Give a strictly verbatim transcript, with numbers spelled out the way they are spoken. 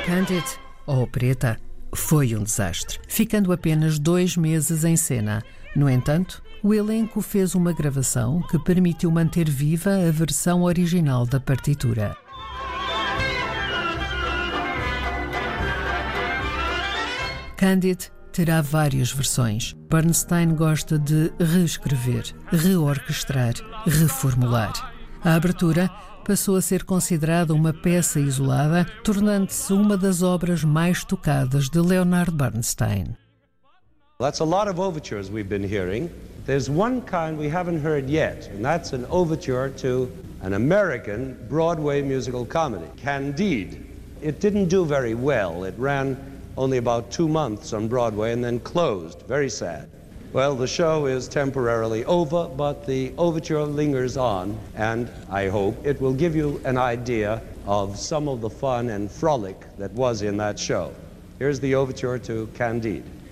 Candide, ou opereta, foi um desastre, ficando apenas dois meses em cena. No entanto, o elenco fez uma gravação que permitiu manter viva a versão original da partitura. Candide terá várias versões. Bernstein gosta de reescrever, reorquestrar, reformular. A abertura passou a ser considerada uma peça isolada, tornando-se uma das obras mais tocadas de Leonard Bernstein. That's a lot of overtures we've been hearing. There's one kind we haven't heard yet, and that's an overture to an American Broadway musical comedy, Candide. It didn't do very well. It ran only about two months on Broadway and then closed. Very sad. Well, the show is temporarily over, but the overture lingers on, and I hope it will give you an idea of some of the fun and frolic that was in that show. Here's the overture to Candide.